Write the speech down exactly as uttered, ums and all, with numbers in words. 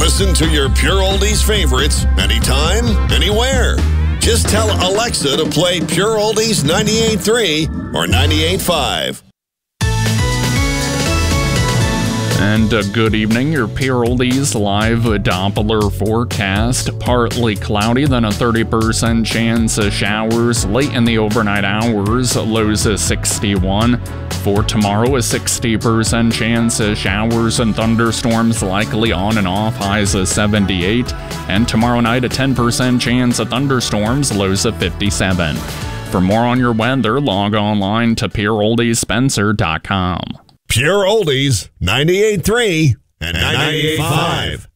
Listen to your Pure Oldies favorites anytime, anywhere. Just tell Alexa to play Pure Oldies ninety-eight point three or ninety-eight point five. And uh, good evening, your Pure Oldies live Doppler forecast. Partly cloudy, then a thirty percent chance of showers late in the overnight hours, lows of sixty-one. For tomorrow, a sixty percent chance of showers and thunderstorms likely on and off, highs of seventy-eight. And tomorrow night, a ten percent chance of thunderstorms, lows of fifty-seven. For more on your weather, log online to pure oldies spencer dot com. Pure Oldies ninety-eight point three and ninety-eight point five.